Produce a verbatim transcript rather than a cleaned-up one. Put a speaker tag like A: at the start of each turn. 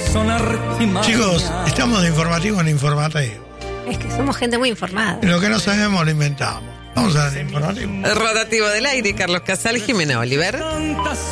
A: son artimañas.
B: Chicos, estamos de informativo en informativo.
C: Es que somos gente muy informada.
B: Y lo que no sabemos lo inventamos. Vamos a ver informativo.
D: El rotativo del aire, Carlos Casal, Jimena Oliver.
A: Tantas